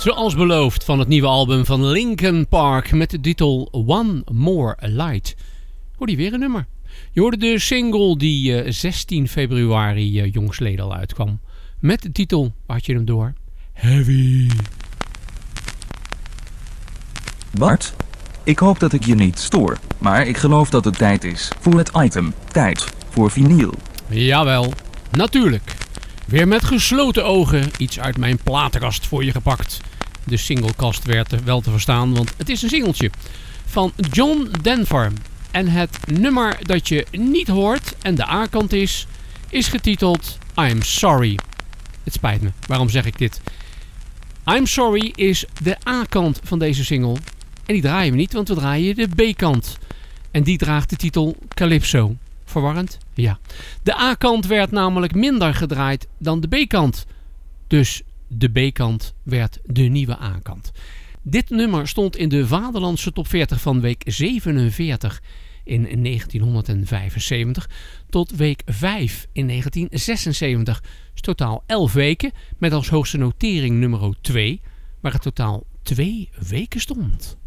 Zoals beloofd van het nieuwe album van Linkin Park met de titel One More Light. Hoor je weer een nummer. Je hoorde de single die 16 februari jongsleden al uitkwam. Met de titel, had je hem door, Heavy. Bart, ik hoop dat ik je niet stoor, maar ik geloof dat het tijd is voor het item. Tijd voor vinyl. Jawel, natuurlijk. Weer met gesloten ogen iets uit mijn platenkast voor je gepakt. De singlekast werd wel te verstaan, want het is een singeltje van John Denver. En het nummer dat je niet hoort en de A-kant is getiteld I'm Sorry. Het spijt me, waarom zeg ik dit? I'm Sorry is de A-kant van deze single. En die draaien we niet, want we draaien de B-kant. En die draagt de titel Calypso. Verwarrend? Ja. De A-kant werd namelijk minder gedraaid dan de B-kant. Dus de B-kant werd de nieuwe A-kant. Dit nummer stond in de Vaderlandse top 40 van week 47 in 1975 tot week 5 in 1976. Dus totaal 11 weken met als hoogste notering nummer 2, waar het totaal 2 weken stond.